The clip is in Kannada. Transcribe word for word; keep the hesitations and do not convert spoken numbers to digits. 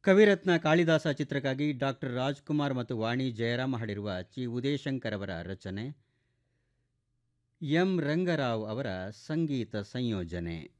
ಕವಿರತ್ನ ಕಾಳಿದಾಸ ಚಿತ್ರಕ್ಕಾಗಿ ಡಾಕ್ಟರ್ ರಾಜ್ಕುಮಾರ್ ಮತ್ತು ವಾಣಿ ಜಯರಾಮ್ ಹಾಡಿರುವ ಚಿ ಉದಯಶಂಕರ್ ಅವರ ರಚನೆ, ಎಂ ರಂಗರಾವ್ ಅವರ ಸಂಗೀತ ಸಂಯೋಜನೆ.